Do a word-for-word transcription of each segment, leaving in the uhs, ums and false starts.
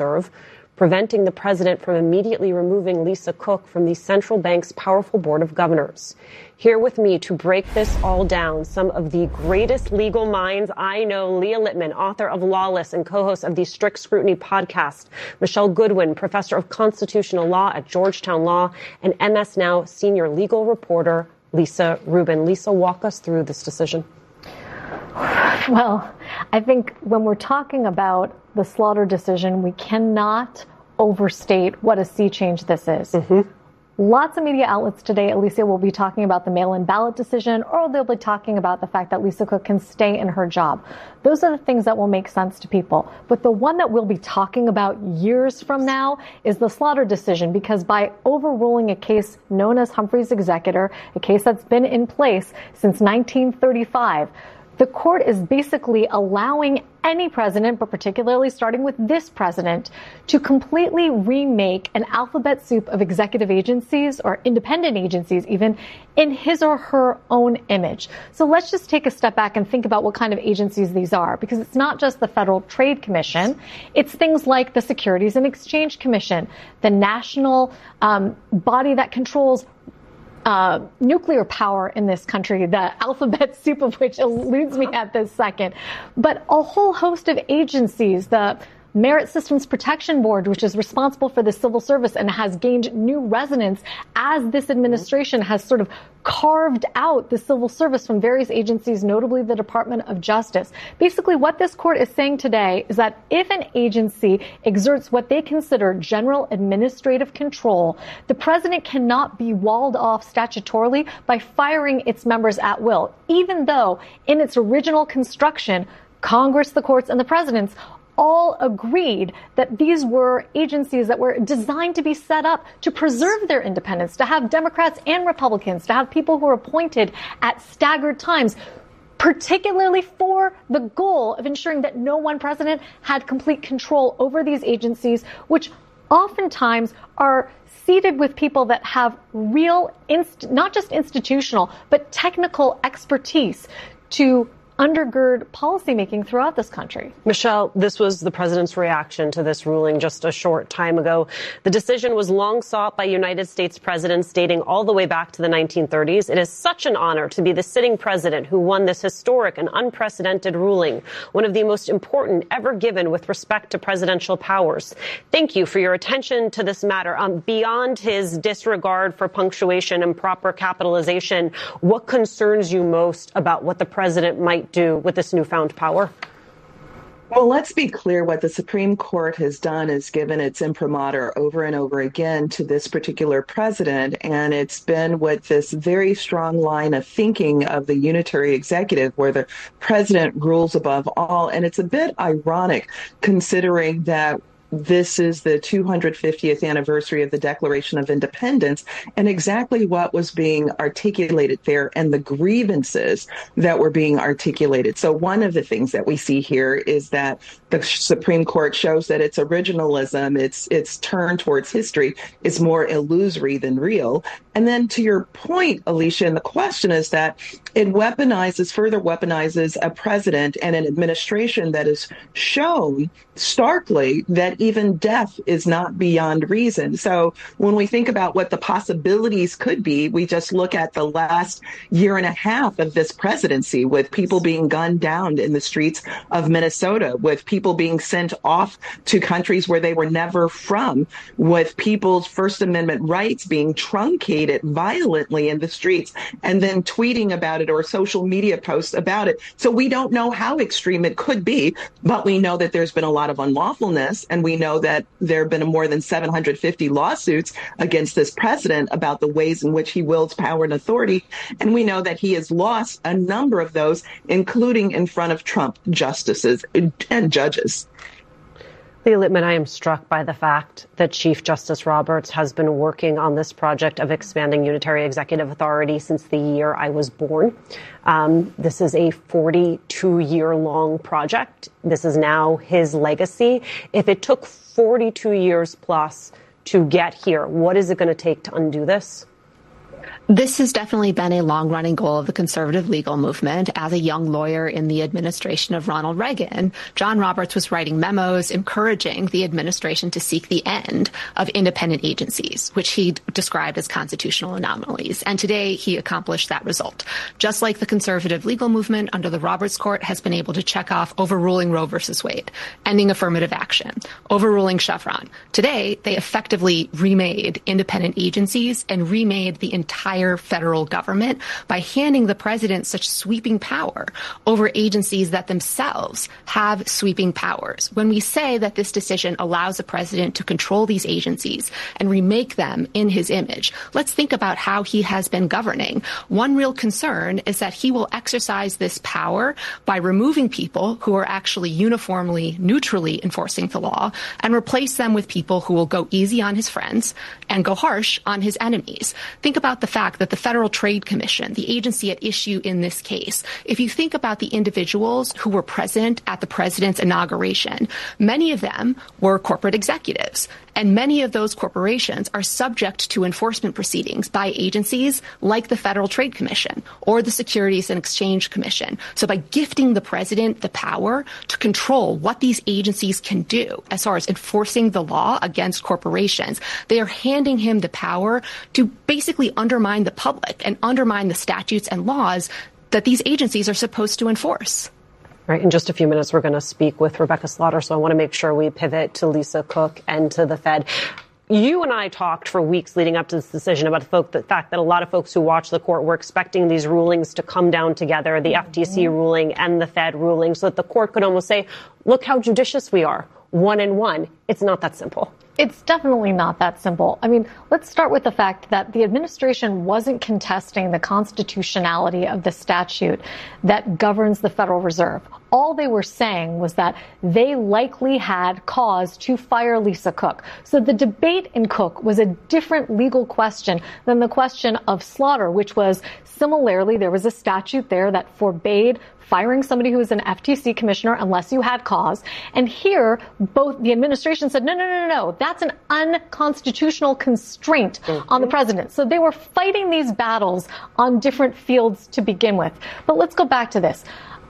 serve, preventing the president from immediately removing Lisa Cook from the central bank's powerful board of governors. Here with me to break this all down, some of the greatest legal minds I know: Leah Littman, author of Lawless and co-host of the Strict Scrutiny podcast; Michelle Goodwin, professor of constitutional law at Georgetown Law; and M S Now senior legal reporter Lisa Rubin. Lisa, walk us through this decision. Well, I think when we're talking about the Slaughter decision, we cannot overstate what a sea change this is. Mm-hmm. Lots of media outlets today, Alicia, will be talking about the mail-in ballot decision, or they'll be talking about the fact that Lisa Cook can stay in her job. Those are the things that will make sense to people. But the one that we'll be talking about years from now is the Slaughter decision, because by overruling a case known as Humphrey's Executor, a case that's been in place since nineteen thirty-five, the court is basically allowing any president, but particularly starting with this president, to completely remake an alphabet soup of executive agencies, or independent agencies even, in his or her own image. So let's just take a step back and think about what kind of agencies these are, because it's not just the Federal Trade Commission. It's things like the Securities and Exchange Commission, the national um, body that controls Uh, nuclear power in this country, the alphabet soup of which eludes me at this second, but a whole host of agencies, the Merit Systems Protection Board, which is responsible for the civil service and has gained new resonance as this administration has sort of carved out the civil service from various agencies, notably the Department of Justice. Basically, what this court is saying today is that if an agency exerts what they consider general administrative control, the president cannot be walled off statutorily by firing its members at will, even though in its original construction, Congress, the courts, and the presidents all agreed that these were agencies that were designed to be set up to preserve their independence, to have Democrats and Republicans, to have people who are appointed at staggered times, particularly for the goal of ensuring that no one president had complete control over these agencies, which oftentimes are seated with people that have real, inst- not just institutional, but technical expertise to undergird policymaking throughout this country. Michelle, this was the president's reaction to this ruling just a short time ago. The decision was long sought by United States presidents dating all the way back to the nineteen thirties. It is such an honor to be the sitting president who won this historic and unprecedented ruling, one of the most important ever given with respect to presidential powers. Thank you for your attention to this matter. Um, beyond his disregard for punctuation and proper capitalization, what concerns you most about what the president might do with this newfound power? Well, let's be clear. What the Supreme Court has done is given its imprimatur over and over again to this particular president, and it's been with this very strong line of thinking of the unitary executive, where the president rules above all. And it's a bit ironic considering that this is the two hundred fiftieth anniversary of the Declaration of Independence, and exactly what was being articulated there and the grievances that were being articulated. So one of the things that we see here is that the Supreme Court shows that its originalism, its its turn towards history, is more illusory than real. And then to your point, Alicia, and the question is that it weaponizes, further weaponizes a president and an administration that has shown starkly that even death is not beyond reason. So when we think about what the possibilities could be, we just look at the last year and a half of this presidency, with people being gunned down in the streets of Minnesota, with people being sent off to countries where they were never from, with people's First Amendment rights being truncated violently in the streets, and then tweeting about it or social media posts about it. So we don't know how extreme it could be, but we know that there's been a lot of unlawfulness, and we know that there have been more than seven hundred fifty lawsuits against this president about the ways in which he wields power and authority. And we know that he has lost a number of those, including in front of Trump justices and judges. Leah Littman, I am struck by the fact that Chief Justice Roberts has been working on this project of expanding unitary executive authority since the year I was born. Um, this is a forty-two year long project. This is now his legacy. If it took forty-two years plus to get here, what is it going to take to undo this? This has definitely been a long-running goal of the conservative legal movement. As a young lawyer in the administration of Ronald Reagan, John Roberts was writing memos encouraging the administration to seek the end of independent agencies, which he described as constitutional anomalies. And today he accomplished that result. Just like the conservative legal movement under the Roberts Court has been able to check off overruling Roe versus Wade, ending affirmative action, overruling Chevron. Today, they effectively remade independent agencies and remade the entire federal government by handing the president such sweeping power over agencies that themselves have sweeping powers. When we say that this decision allows the president to control these agencies and remake them in his image, let's think about how he has been governing. One real concern is that he will exercise this power by removing people who are actually uniformly, neutrally enforcing the law and replace them with people who will go easy on his friends and go harsh on his enemies. Think about the fact that the Federal Trade Commission, the agency at issue in this case, if you think about the individuals who were present at the president's inauguration, many of them were corporate executives. And many of those corporations are subject to enforcement proceedings by agencies like the Federal Trade Commission or the Securities and Exchange Commission. So by gifting the president the power to control what these agencies can do as far as enforcing the law against corporations, they are handing him the power to basically undermine the public and undermine the statutes and laws that these agencies are supposed to enforce. Right. In just a few minutes, we're going to speak with Rebecca Slaughter. So I want to make sure we pivot to Lisa Cook and to the Fed. You and I talked for weeks leading up to this decision about the, folk, the fact that a lot of folks who watch the court were expecting these rulings to come down together, the F T C ruling and the Fed ruling, so that the court could almost say, look how judicious we are, one and one. It's not that simple. It's definitely not that simple. I mean, let's start with the fact that the administration wasn't contesting the constitutionality of the statute that governs the Federal Reserve. All they were saying was that they likely had cause to fire Lisa Cook. So the debate in Cook was a different legal question than the question of Slaughter, which was similarly, there was a statute there that forbade firing somebody who was an F T C commissioner unless you had cause. And here, both the administration said, no, no, no, no, no, that's an unconstitutional constraint mm-hmm. on the president. So they were fighting these battles on different fields to begin with. But let's go back to this.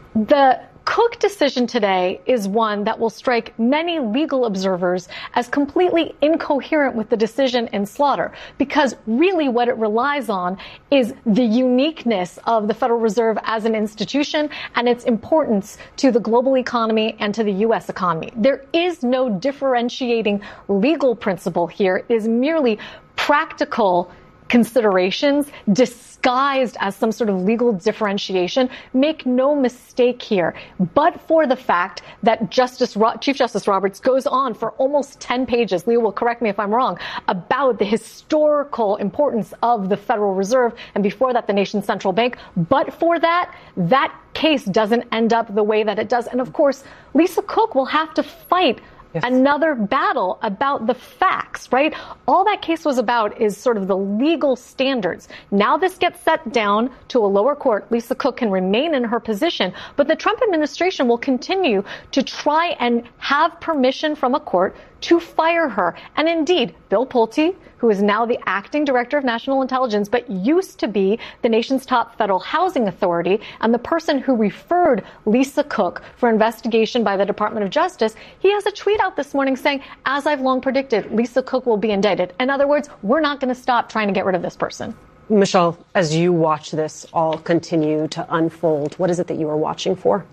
The Cook decision today is one that will strike many legal observers as completely incoherent with the decision in Slaughter, because really what it relies on is the uniqueness of the Federal Reserve as an institution and its importance to the global economy and to the U S economy. There is no differentiating legal principle here. It is merely practical considerations disguised as some sort of legal differentiation. Make no mistake here, but for the fact that Justice Ro- Chief Justice Roberts goes on for almost ten pages, Leah will correct me if I'm wrong, about the historical importance of the Federal Reserve, and before that, the nation's central bank. But for that, that case doesn't end up the way that it does. And of course, Lisa Cook will have to fight Yes. another battle about the facts, right? All that case was about is sort of the legal standards. Now this gets set down to a lower court. Lisa Cook can remain in her position, but the Trump administration will continue to try and have permission from a court to fire her. And indeed, Bill Pulte, who is now the acting director of national intelligence, but used to be the nation's top federal housing authority, and the person who referred Lisa Cook for investigation by the Department of Justice, he has a tweet out this morning saying, as I've long predicted, Lisa Cook will be indicted. In other words, we're not going to stop trying to get rid of this person. Michelle, as you watch this all continue to unfold, what is it that you are watching for?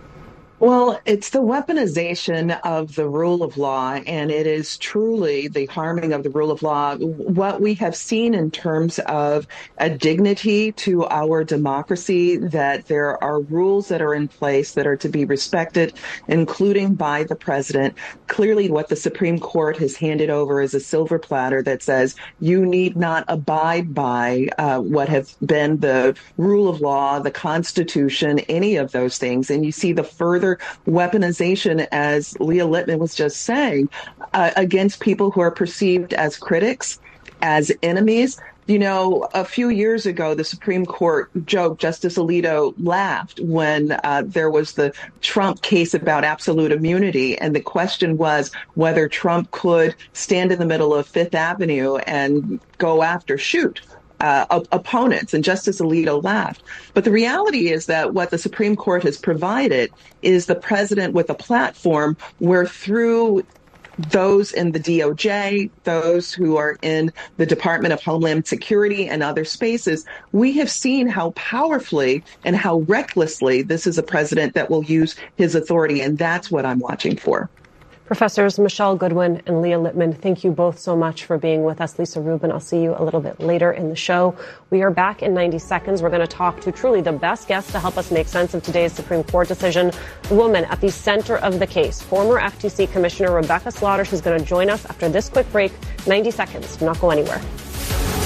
Well, it's the weaponization of the rule of law, and it is truly the harming of the rule of law. What we have seen in terms of a dignity to our democracy, that there are rules that are in place that are to be respected, including by the president. Clearly, what the Supreme Court has handed over is a silver platter that says you need not abide by uh, what have been the rule of law, the Constitution, any of those things. And you see the further weaponization, as Leah Littman was just saying, uh, against people who are perceived as critics, as enemies. You know, a few years ago, the Supreme Court joked, Justice Alito laughed when uh, there was the Trump case about absolute immunity. And the question was whether Trump could stand in the middle of Fifth Avenue and go after, shoot uh, op- opponents. And Justice Alito laughed. But the reality is that what the Supreme Court has provided is the president with a platform where through those in the D O J, those who are in the Department of Homeland Security and other spaces, we have seen how powerfully and how recklessly this is a president that will use his authority. And that's what I'm watching for. Professors Michelle Goodwin and Leah Lippman, thank you both so much for being with us. Lisa Rubin, I'll see you a little bit later in the show. We are back in ninety seconds. We're going to talk to truly the best guest to help us make sense of today's Supreme Court decision, the woman at the center of the case, former F T C Commissioner Rebecca Slaughter. She's going to join us after this quick break. ninety seconds. Do not go anywhere.